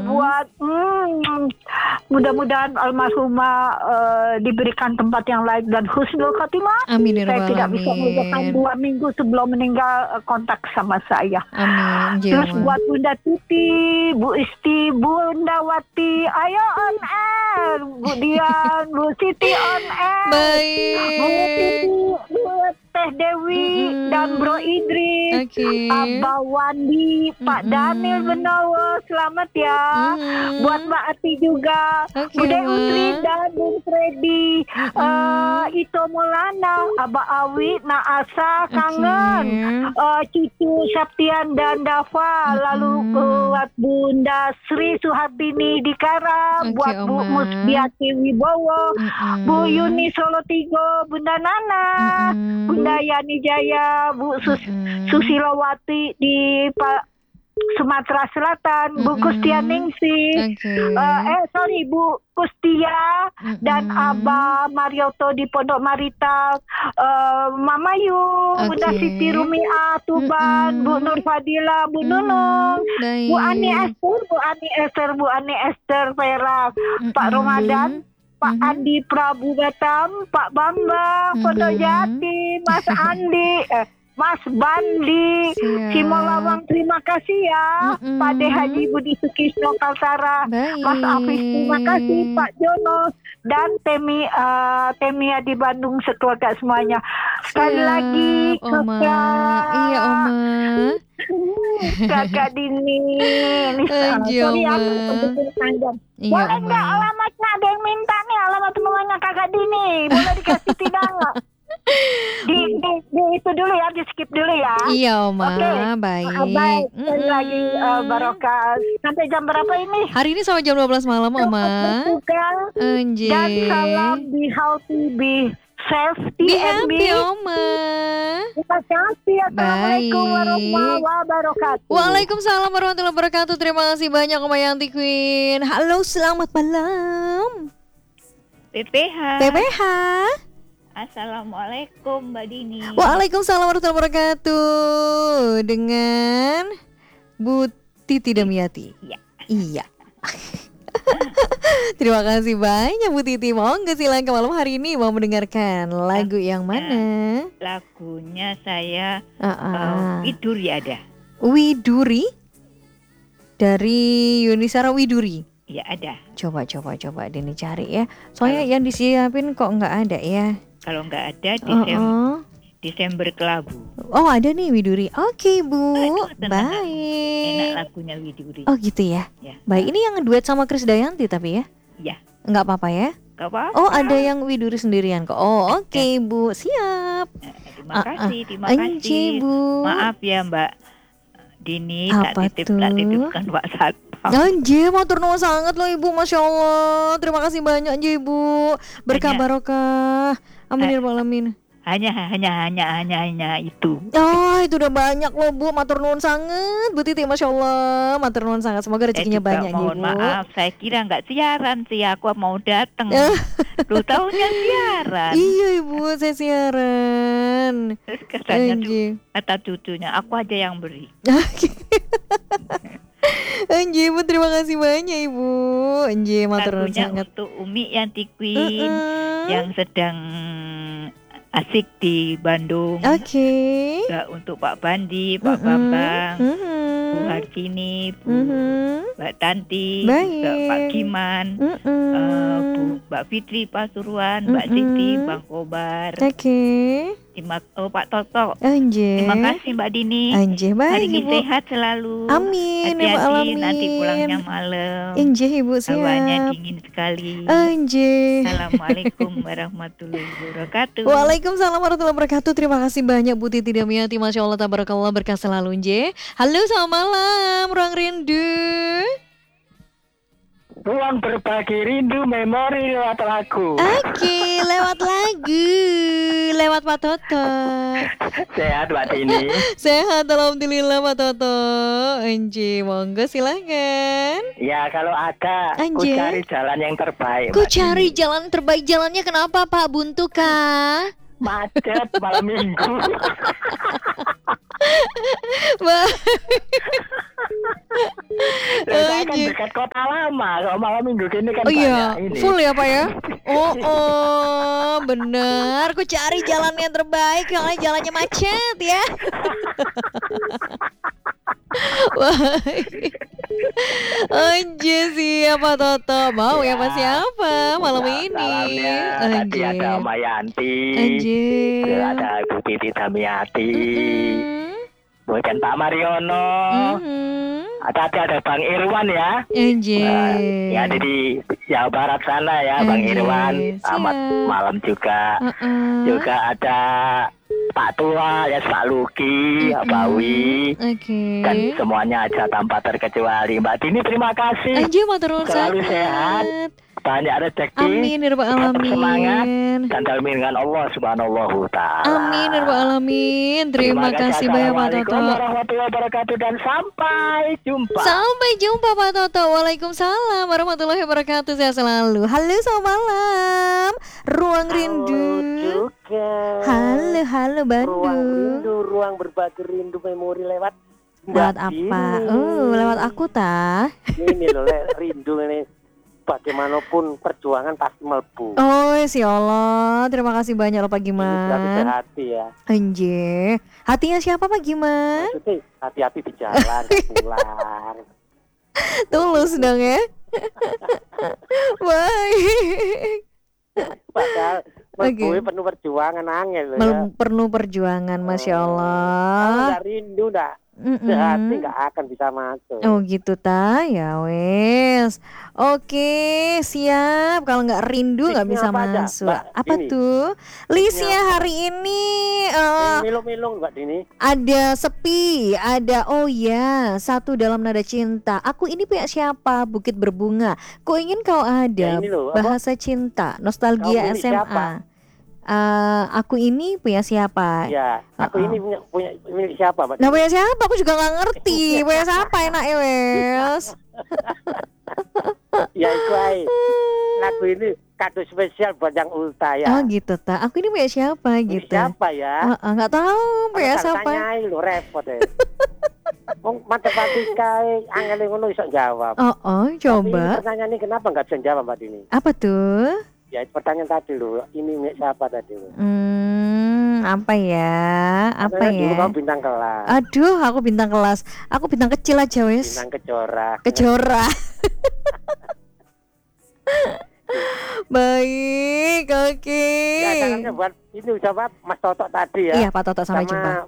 buat mudah-mudahan almarhumah diberikan tempat yang layak dan husnul khotimah. Amin ya Saya rabbal tidak bisa mengucapkan alamin. 2 minggu sebelum meninggal kontak sama saya. Amin. Terus Jawa. buat Bunda Tuti, Bu Isti, Bunda Wati, ayo on air. Bu Dian, Bu Siti on air. Bu Baik. Titi, Bu Teh Dewi, dan Bro Idris, Oke. Abah Wandi, Pak Daniel Benowo, selamat ya. Buat Mbak Ati juga, Oke, Bude Ma. Utri dan Bung Freddy, Ito Maulana, Abah Awi, Naasa, kangen. Cucu Septian dan Dava, lalu buat Bunda Sri Suhardini di Karam, Oke, buat Bu Oma. Musbiati Wibowo, Bu Yuni Solotigo, Bunda Nana, Bunda Yani Jaya, Bu Susilowati di Sumatera Selatan, Bu Kustia Ningsih, Bu Kustia dan Abah Marioto di Pondok Marita, Mama Yu, Bunda Siti Rumia Tuban, Bu Nur Fadila, Bu Nunung, Bu Ani Esther, Bu Ani Esther Perak, Pak Ramadan, Pak Andi Prabu Batam, Pak Bambang, Pondok Jati, Mas Andi, Mas Bandi, Simolawang, terima kasih ya. Pak De Haji Budi Sukisno Kaltara, Mas Afif, terima kasih. Pak Jono dan Temia di Bandung sekeluarga semuanya. Sekali lagi, Oma. Iya, Oma. Kakak Dini. Sorry ya, panjang. Iya, Boleh Oma. nggak alamatnya, ada yang minta nih alamat rumahnya Kakak Dini? Boleh dikasih tidak nggak? Di itu dulu ya, di skip dulu ya. Iya, Oma. Oke. Baik. Baik, sekali lagi barokah. Sampai jam berapa ini? Hari ini sampai jam 12 malam, Oma. Berbuka. Anjir. Dan salam be healthy, be safety, Be and happy, Oma. Terima kasih. Assalamualaikum warahmatullahi wabarakatuh. Waalaikumsalam warahmatullahi wabarakatuh. Terima kasih banyak Oma Yanti Queen. Halo, selamat malam. PPH. Assalamualaikum Mbak Dini. Waalaikumsalam warahmatullahi wabarakatuh. Dengan Bu Titi Damiati. Iya. Terima kasih banyak Bu Titi. Mau nggak silakan malam hari ini mau mendengarkan lagu yang mana? Lagunya saya Widuri ada. Widuri dari Yunisara Widuri. Ya ada. Coba Dini cari ya. Soalnya yang disiapin kok nggak ada ya. Kalau nggak ada Desember Kelabu. Oh ada nih Widuri. Oke Bu. Baik. Enak lagunya Widuri. Oh gitu ya. Baik, ini yang duet sama Krisdayanti tapi ya. Iya. Nggak apa-apa ya. Nggak apa-apa. Oh ada yang Widuri sendirian kok. Oh oke Bu, siap. Terima kasih Bu. Maaf ya Mbak Dini, tak titipkan WhatsApp. Anjir, matur nuwun sangat loh Ibu, Masya Allah. Terima kasih banyak Anjir Ibu. Berkah barokah. Amin ya rabbal alamin. Hanya itu. Oh, itu udah banyak loh Bu. Matur nuwun sangat Bu Titi, Masya Allah. Matur nuwun sangat. Semoga rezekinya banyak mohon Ibu. Maaf, saya kira nggak siaran sih. Aku mau datang. Lu tahunya siaran. Iya Ibu, saya siaran. Terus katanya kata cucunya, aku aja yang beri. Anjir Ibu, terima kasih banyak Ibu. Anjir, matur nuwun Lagunya sangat. untuk Umi Yanti Queen yang sedang asik di Bandung. Oke. Juga untuk Pak Bandi, Pak Bambang, Bu Hartini, Mbak Tanti, juga Pak Giman, Mbak Fitri Pasuruan, Mbak Siti, Bang Kobar. Oke. Pak Toto. Anjir. Terima kasih Mbak Dini. Anjir, baik hari ini Ibu. Sehat selalu. Amin. Hati-hati nanti pulangnya malam. Anjir Ibu, siap. Hawanya dingin sekali. Anjir. Assalamualaikum warahmatullahi wabarakatuh. Waalaikumsalam warahmatullahi wabarakatuh. Terima kasih banyak Bu Titi Damiati. Masya Allah, tabarakallah, berkah selalu Nje. Halo, selamat malam Ruang Rindu. Ruang berbagi rindu memori lewat lagu. Oke, lewat lagu, lewat Pak Toto. Sehat Mbak Dini. Sehat, alhamdulillah Pak Toto. Anjir, monggo silahkan. Ya kalau ada, ku Anjir. cari jalan yang terbaik. Ku Mbak cari Dini. jalan terbaik. Jalannya kenapa Pak? Buntu kah? Macet malam minggu. Saya kan dekat kota lama. Kalau malam minggu gini kan iya, banyak ini. full ya Pak ya? Bener. Aku cari jalan yang terbaik karena jalannya macet ya. Anjir, siapa Toto? Mau ya Pak siapa malam ini? Tadi ada Mayanti. Anjir. Ada Ibu Titi Damiati. Bukan Pak Mariono. Ada Bang Irwan ya. Anjir. Ya di Jawa Barat sana ya. Bang Irwan. Selamat malam juga. Juga ada Pak Tua ya, Pak Luki, Pak Bawi, dan semuanya aja tanpa terkecuali. Mbak Dini terima kasih. Anjir, matur selalu sehat, banyak rezeki. Amin ya rabbal alamin. Semangat dan dalmi dengan Allah Subhanahu Ta'ala. Amin ya rabbal alamin. Terima kasih banyak Pak Toto. Assalamualaikum warahmatullahi wabarakatuh dan sampai jumpa. Sampai jumpa Pak Toto. Waalaikumsalam warahmatullahi wabarakatuh. Sehat selalu. Halo, selamat malam. Ruang Rindu. Halo Bandung. Ruang Rindu, ruang berbagi rindu memori lewat apa? Lewat aku tah. Ini loh, rindu ini. Bagaimanapun perjuangan pasti melbu. Oh ya Allah, terima kasih banyak loh Pak Giman. Ini hati ya. Anjir, hatinya siapa Pak Giman? Maksudnya hati-hati di jalan, pulang. Tulus dong ya. Baik. Padahal gue penuh perjuangan angel ya. Penuh perjuangan, Masya Allah. Kalau gak rindu dah, sehati gak akan bisa masuk. Oh gitu ta, ya wes. Oke, siap. Kalau nggak rindu nggak bisa masuk. Apa ini? Tuh? Listnya hari ini milung-milung Mbak Dini. Ada sepi, ada satu dalam nada cinta. Aku ini punya siapa? Bukit berbunga. Ku ingin kau ada. Loh, bahasa cinta, nostalgia SMA. Aku ini punya siapa? Ya, aku ini punya milik siapa, Mbak? Nah, punya siapa? Aku juga nggak ngerti. Punya siapa enak wes. Ya itu aja. Lagu ini kado spesial buat yang ulta ya. Oh gitu ta. Aku ini punya siapa gitu. Siapa ya? Nggak tahu punya siapa. Tanyai lo repot ya. Matematika angel ngono iso jawab. Coba. Pertanyaan ini kenapa nggak bisa jawab Mbak Dini? Apa tuh? Ya pertanyaan tadi lo. Ini milik siapa tadi lo? Apa ya? Dulu kamu bintang kelas. Aduh, aku bintang kelas. Aku bintang kecil aja wes. Bintang kejora. Baik, oke. Ya, jangan buat ini siapa Mas Toto tadi ya. Iya, Pak Toto sampai jumpa.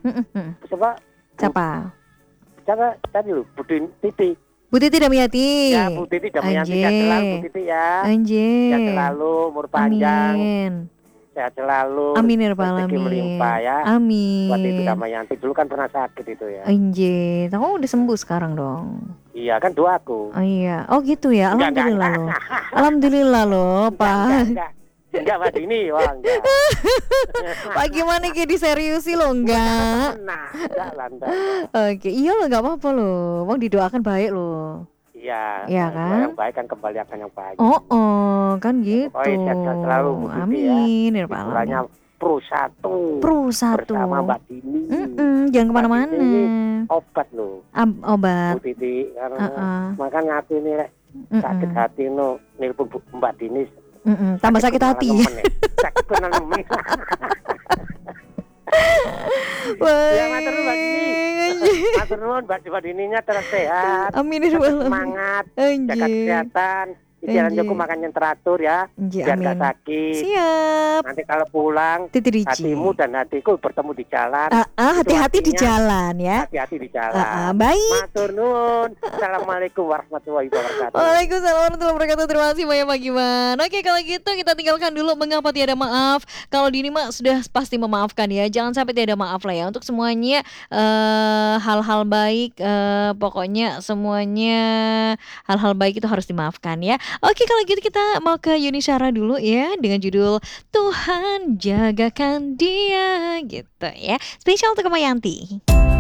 Siapa tadi lu? Bu Titi Damiati. Ya, Bu Titi Damiati. Sehat selalu Bu Titi ya. Anjir. Sehat selalu, umur panjang. Amin. Sehat selalu. Amin ya rabbal alamin. Melimpah ya. Amin. Buat itu Damayanti dulu kan pernah sakit itu ya. Anjir, kamu udah sembuh sekarang dong. Iya kan doaku. Oh iya. Oh gitu ya. Alhamdulillah loh. Alhamdulillah loh, Pak. Enggak Mbak Dini, wah enggak. Pak gimana kayak diseriusi lo enggak? Enggak lantas. Oke, iya lo enggak apa-apa lo. Wong didoakan baik lo. Iya. Iya kan? Yang baik kan kembali akan yang baik. Kan gitu. Sehat selalu Bu Titi. Amin ya rabbal alamin. Pro satu bersama Mbak Dini. Jangan kemana-mana. Obat lo. Obat. Bu Titi karena makanya aku ini sakit hati no nelpon Mbak Dini. Tambah sakit hati. Sakit nemen. Ya matur nuwun Mbak Dini. Matur nuwun Mbak Dininya terus sehat. Amin ya rabbal alamin. Semangat. Jaga kesehatan. Jalan Joko makan yang teratur ya. Biar gak sakit. Siap. Nanti kalau pulang hatimu dan hatiku bertemu di jalan. Hati-hati di jalan ya. Hati-hati di jalan. Baik. Matur nuwun. Assalamualaikum warahmatullahi wabarakatuh. Waalaikumsalam warahmatullahi wabarakatuh. Terima kasih banyak Pak Giman. Oke, kalau gitu kita tinggalkan dulu mengapa tiada maaf. Kalau Dini mah sudah pasti memaafkan ya. Jangan sampai tiada maaf lah ya. Untuk semuanya hal-hal baik, pokoknya semuanya hal-hal baik itu harus dimaafkan ya. Oke, kalau gitu kita mau ke Yuni Syara dulu ya dengan judul Tuhan Jagakan Dia gitu ya. Spesial untuk Mayanti.